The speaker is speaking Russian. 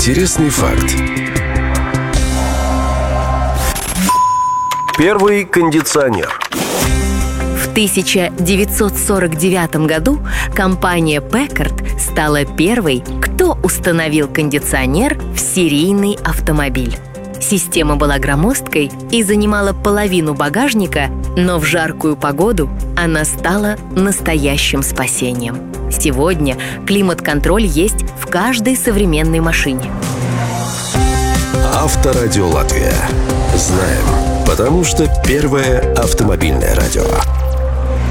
Интересный факт. Первый кондиционер. В 1949 году компания Packard стала первой, кто установил кондиционер в серийный автомобиль. Система была громоздкой и занимала половину багажника, но в жаркую погоду она стала настоящим спасением. Сегодня климат-контроль есть в каждой современной машине. Авторадио Латвия. Знаем, потому что первое автомобильное радио.